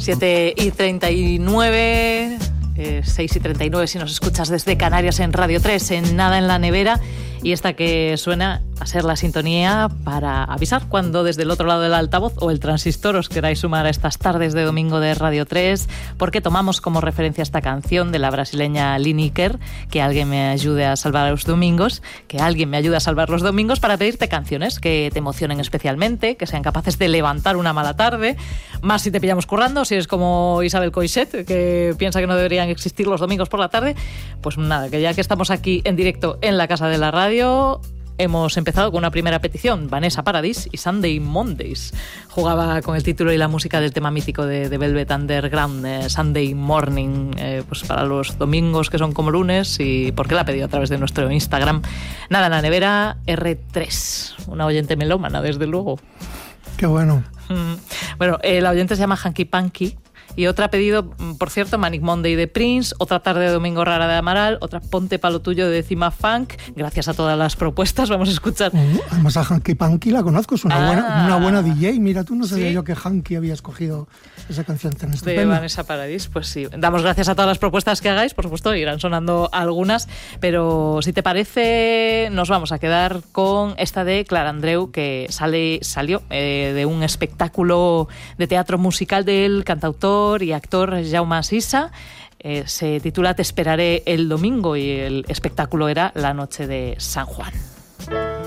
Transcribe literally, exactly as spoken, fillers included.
siete y treinta y nueve, eh, seis y treinta y nueve si nos escuchas desde Canarias en Radio tres, en Nada en la Nevera. Y esta que suena a ser la sintonía para avisar cuando desde el otro lado del altavoz o el transistor os queráis sumar a estas tardes de domingo de Radio tres, porque tomamos como referencia esta canción de la brasileña Lineker, que alguien me ayude a salvar los domingos, que alguien me ayude a salvar los domingos, para pedirte canciones que te emocionen especialmente, que sean capaces de levantar una mala tarde, más si te pillamos currando, si eres como Isabel Coixet, que piensa que no deberían existir los domingos por la tarde. Pues nada, que ya que estamos aquí en directo en la Casa de la Radio, hemos empezado con una primera petición, Vanessa Paradis y Sunday Mondays. Jugaba con el título y la música del tema mítico de, de Velvet Underground, eh, Sunday Morning, eh, pues para los domingos que son como lunes, y porque la ha pedido a través de nuestro Instagram. Nada en la Nevera R tres, una oyente melómana, desde luego. Qué bueno. Bueno, eh, la oyente se llama Hanky Panky. Y otra ha pedido, por cierto, Manic Monday de Prince, otra Tarde de Domingo Rara de Amaral, otra Ponte Palo Tuyo de Decima Funk. Gracias a todas las propuestas, vamos a escuchar. Uh, además a Hanky Panky la conozco, es una, ah, buena, una buena D J. Mira, tú no sabía ¿sí? yo que Hanky había escogido esa canción tan estupenda. De Vanessa Paradis, pues sí. Damos gracias a todas las propuestas que hagáis, por supuesto, irán sonando algunas, pero si te parece, nos vamos a quedar con esta de Clara Andreu, que sale, salió eh, de un espectáculo de teatro musical del cantautor y actor Jaume Sisa. Eh, se titula Te esperaré el domingo y el espectáculo era La noche de San Juan.